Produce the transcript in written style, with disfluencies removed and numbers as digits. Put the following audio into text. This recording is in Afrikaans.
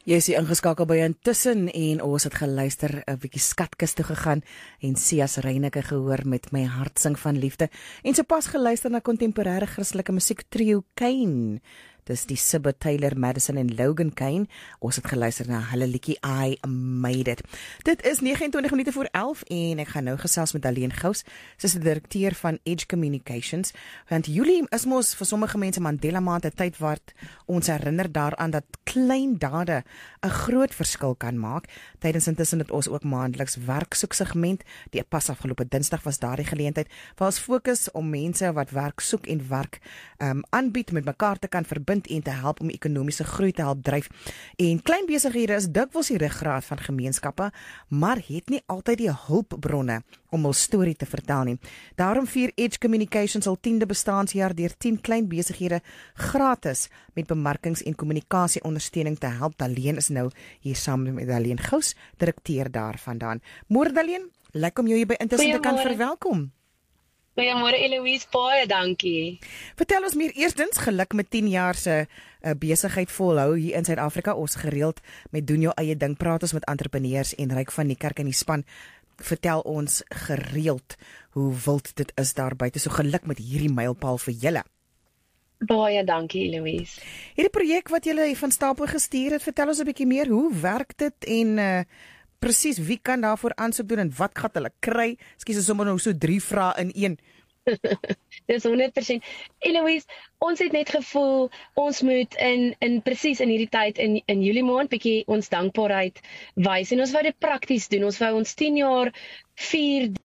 Jy is hier ingeskakel by Intussen en ons het geluister 'n bietjie skatkis toe gegaan en Sias Reyneke gehoor met My hart sing van liefde en sopas geluister na kontemporêre Christelike musiektrio Kane. Dis die Sibbe Taylor, Madison en Logan Kane. Ons het geluister na hulle liedjie I Made It. Dit is 29 minute voor 11 en ek gaan nou gesels met Daleen Gous. Sy is die direkteur van Edge Communications. Want Julie is mos vir sommige mense Mandela maand, 'n tyd wat ons herinner daaraan dat klein dade 'n groot verskil kan maak. Tydens intussen het ons ook maandeliks werksoeksegment. Die pas afgelope Dinsdag was daardie geleentheid waar ons fokus om mense wat werk soek en werk aanbied met mekaar te kan verbind en te help om ekonomiese groei te help dryf. En klein besighede is dikwels die ruggraat van gemeenskappe, maar het nie altyd die hulpbronne om hul storie te vertel nie. Daarom vier Edge Communications al 10de bestaanjaar deur 10 klein besighede gratis met bemarkings- en kommunikasieondersteuning te help. Daleen is nou hier saam met Daleen Gous, direkteur daarvandaan. Môre Daleen, lekker om jou hier by Intussen te kan verwelkom. Goeiemôre Eloise, baie dankie. Vertel ons meer eerstens, geluk met 10 jaar se besigheid volhou hier in Suid-Afrika. Ons gereeld met doen jou eie ding, praat ons met entrepreneurs en Ryk van die kerk in die span. Vertel ons gereeld hoe wild dit is daar buite. So geluk met hierdie mylpaal vir julle. Baie dankie Eloise. Hierdie projek wat julle van stapel gestuur het, vertel ons 'n bietjie meer, hoe werk dit en presies wie kan daarvoor aansoek doen en wat gaan hulle kry? Ekskuus, is sommer nou so 3 vrae in een. Dis 100%. Eloise, ons het net gevoel ons moet in presies in hierdie tyd in Julie maand bietjie ons dankbaarheid wys en ons wou dit prakties doen. Ons wou ons 10 jaar vier